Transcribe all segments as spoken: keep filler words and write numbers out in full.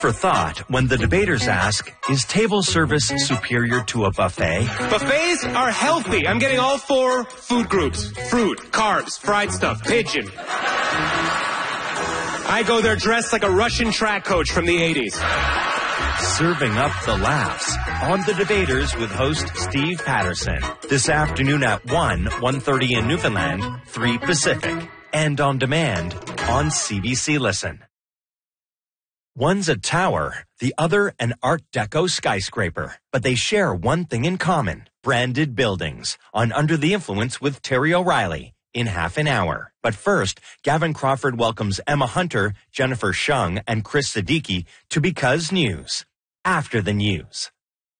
For thought when the debaters ask, is table service superior to a buffet? Buffets are healthy. I'm getting all four food groups. Fruit, carbs, fried stuff, pigeon. I go there dressed like a Russian track coach from the eighties. Serving up the laughs on The Debaters with host Steve Patterson. This afternoon at one, one thirty in Newfoundland, three Pacific. And on demand on C B C Listen. One's a tower, the other an Art Deco skyscraper. But they share one thing in common, branded buildings, on Under the Influence with Terry O'Reilly in half an hour. But first, Gavin Crawford welcomes Emma Hunter, Jennifer Shung, and Chris Siddiqui to Because News. After the news.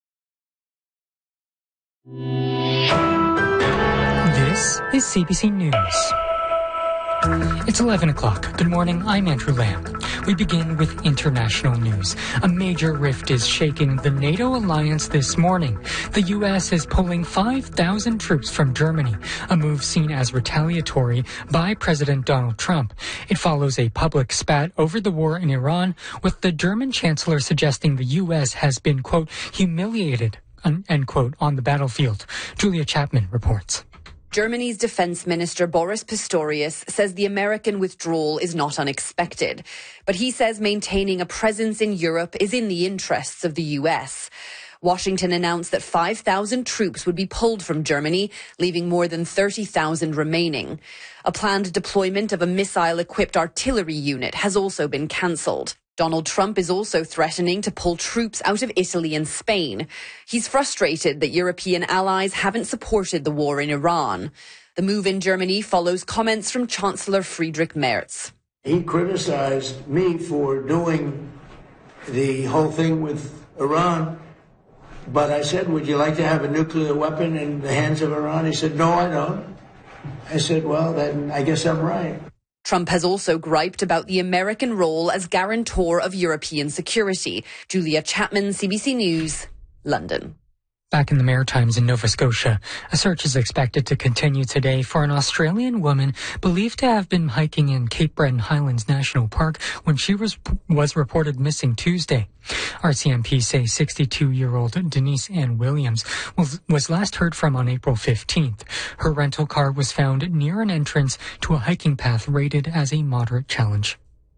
This is C B C News. It's eleven o'clock. Good morning, I'm Andrew Lamb. We begin with international news. A major rift is shaking the NATO alliance this morning. The U S is pulling five thousand troops from Germany, a move seen as retaliatory by President Donald Trump. It follows a public spat over the war in Iran, with the German chancellor suggesting the U S has been, quote, humiliated, end quote, on the battlefield. Julia Chapman reports. Germany's defense minister Boris Pistorius says the American withdrawal is not unexpected, but he says maintaining a presence in Europe is in the interests of the U S. Washington announced that five thousand troops would be pulled from Germany, leaving more than thirty thousand remaining. A planned deployment of a missile-equipped artillery unit has also been cancelled. Donald Trump is also threatening to pull troops out of Italy and Spain. He's frustrated that European allies haven't supported the war in Iran. The move in Germany follows comments from Chancellor Friedrich Merz. He criticized me for doing the whole thing with Iran, but I said, would you like to have a nuclear weapon in the hands of Iran? He said, no, I don't. I said, well, then I guess I'm right. Trump has also griped about the American role as guarantor of European security. Julia Chapman, C B C News, London. Back in the Maritimes in Nova Scotia, a search is expected to continue today for an Australian woman believed to have been hiking in Cape Breton Highlands National Park when she was was reported missing Tuesday. R C M P say sixty-two-year-old Denise Ann Williams was, was last heard from on April fifteenth. Her rental car was found near an entrance to a hiking path rated as a moderate challenge.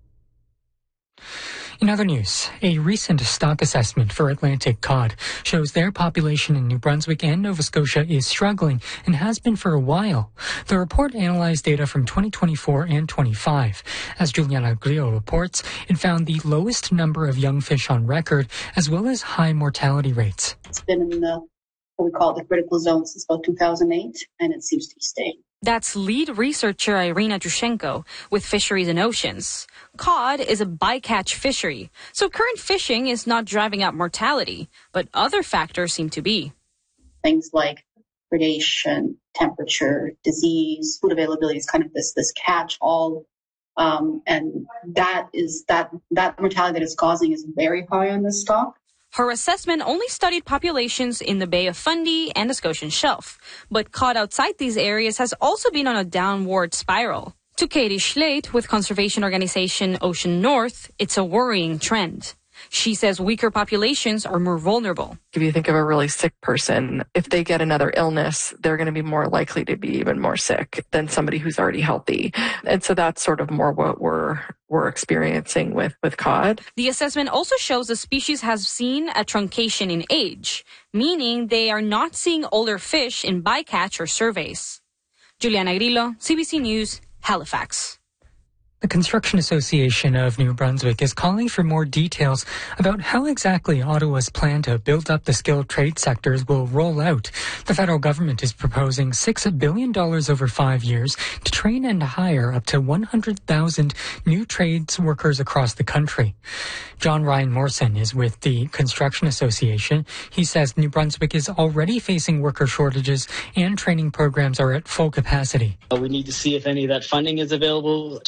In other news, a recent stock assessment for Atlantic cod shows their population in New Brunswick and Nova Scotia is struggling and has been for a while. The report analyzed data from twenty twenty-four and twenty-five. As Juliana Grillo reports, it found the lowest number of young fish on record, as well as high mortality rates. It's been in the, what we call the critical zone since about two thousand eight, and it seems to be staying. That's lead researcher Irina Drushenko with Fisheries and Oceans. Cod is a bycatch fishery, so current fishing is not driving up mortality, but other factors seem to be. Things like predation, temperature, disease, food availability is kind of this this catch-all, um, and that is that that mortality that it's causing is very high on this stock. Her assessment only studied populations in the Bay of Fundy and the Scotian Shelf, but cod outside these areas has also been on a downward spiral. To Katie Schleit with conservation organization Ocean North, it's a worrying trend. She says weaker populations are more vulnerable. If you think of a really sick person, if they get another illness, they're going to be more likely to be even more sick than somebody who's already healthy. And so that's sort of more what we're we're experiencing with, with cod. The assessment also shows the species has seen a truncation in age, meaning they are not seeing older fish in bycatch or surveys. Juliana Grillo, C B C News, Halifax. The Construction Association of New Brunswick is calling for more details about how exactly Ottawa's plan to build up the skilled trade sectors will roll out. The federal government is proposing six billion dollars over five years to train and hire up to one hundred thousand new trades workers across the country. John Ryan Morrison is with the Construction Association. He says New Brunswick is already facing worker shortages and training programs are at full capacity. We need to see if any of that funding is available to increase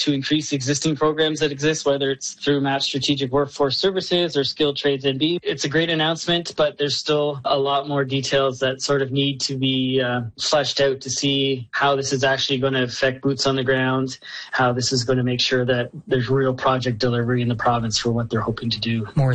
these existing programs that exist, whether it's through M A P Strategic Workforce Services or Skilled Trades N B. It's a great announcement, but there's still a lot more details that sort of need to be uh, fleshed out to see how this is actually going to affect boots on the ground, how this is going to make sure that there's real project delivery in the province for what they're hoping to do. More